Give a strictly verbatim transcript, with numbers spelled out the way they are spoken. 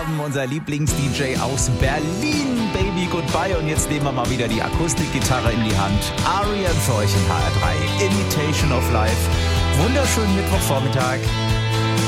gekommen, unser Lieblings-D J aus Berlin, Baby Goodbye. Und jetzt nehmen wir mal wieder die Akustikgitarre in die Hand. R E M für euch in H R drei, Imitation of Life. Wunderschönen Mittwochvormittag.